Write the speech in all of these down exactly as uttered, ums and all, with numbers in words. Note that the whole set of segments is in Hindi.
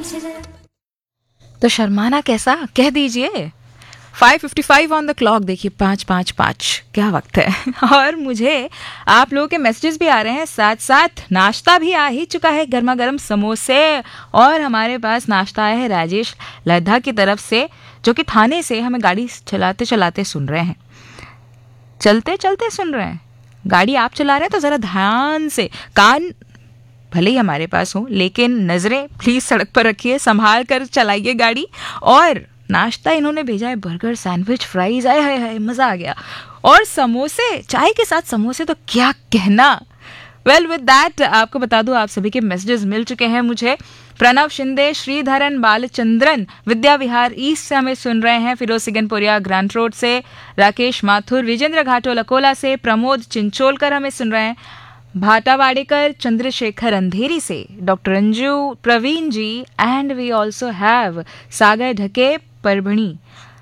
तो शर्माना कैसा, कह दीजिए। Five fifty five on the clock, देखिए पाँच पाँच पाँच क्या वक्त है। और मुझे आप लोगों के मैसेजेस भी आ रहे हैं, साथ साथ नाश्ता भी आ ही चुका है, गर्मा गर्म समोसे। और हमारे पास नाश्ता आया है राजेश लद्दा की तरफ से, जो कि थाने से हमें गाड़ी चलाते चलाते सुन रहे हैं, चलते चलते सुन रहे हैं। गाड़ी आप चला रहे हैं तो ज़रा ध्यान से, कान भले ही हमारे पास हो लेकिन नज़रें प्लीज़ सड़क पर रखिए, संभाल कर चलाइए गाड़ी। और नाश्ता इन्होंने भेजा है बर्गर, सैंडविच, फ्राइज, आए हाय हाय मज़ा आ गया। और समोसे, चाय के साथ समोसे तो क्या कहना। वेल विद दैट आपको बता दूं, आप सभी के मैसेजेस मिल चुके हैं मुझे। प्रणव शिंदे, श्रीधरन बालचंद्रन विद्या विहार ईस्ट से हमें सुन रहे हैं, फिरोज सिगनपुरिया ग्रांट रोड से, राकेश माथुर विजेंद्र घाटोल अकोला से, प्रमोद चिंचोलकर हमें सुन रहे हैं भाटावाड़ेकर, चंद्रशेखर अंधेरी से, doctor Anju, Praveen ji, and we also have सागर ढके परभणी।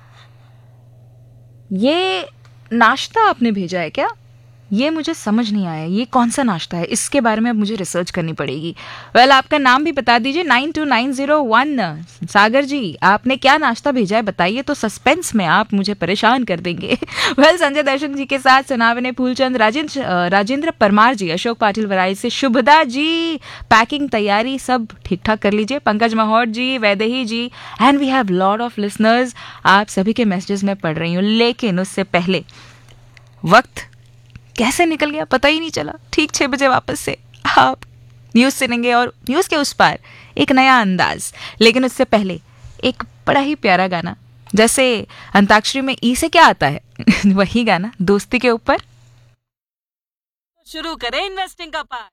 ये नाश्ता आपने भेजा है क्या? ये मुझे समझ नहीं आया, ये कौन सा नाश्ता है, इसके बारे में अब मुझे रिसर्च करनी पड़ेगी। वेल well, आपका नाम भी बता दीजिए। Nine to nine zero one. सागर जी, आपने क्या नाश्ता भेजा है बताइए, तो सस्पेंस में आप मुझे परेशान कर देंगे। वेल well, संजय दर्शन जी के साथ सुनावने फूलचंद, राजेंद्र राजेंद्र परमार जी, अशोक पाटिल वराई से, शुभदा जी, पैकिंग तैयारी सब ठीक ठाक कर लीजिए, पंकज महोट जी, वैदेही जी, and we have lot of listeners. आप सभी के मैसेजेस में पढ़ रही हूँ, लेकिन उससे पहले वक्त कैसे निकल गया पता ही नहीं चला। ठीक छः बजे वापस से आप न्यूज़ सुनेंगे और न्यूज़ के उस पार एक नया अंदाज। लेकिन उससे पहले एक बड़ा ही प्यारा गाना, जैसे अंताक्षरी में ई से क्या आता है वही गाना, दोस्ती के ऊपर। शुरू करें इन्वेस्टिंग का पार्ट।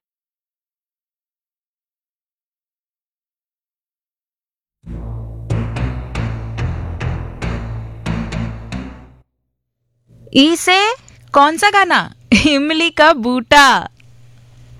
ई से कौन सा गाना? इमली का बूटा।